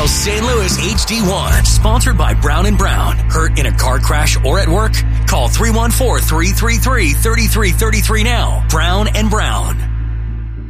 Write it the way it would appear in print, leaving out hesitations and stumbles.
South St. Louis HD1. Sponsored by Brown & Brown. Hurt in a car crash or at work? Call 314-333-3333 now. Brown & Brown.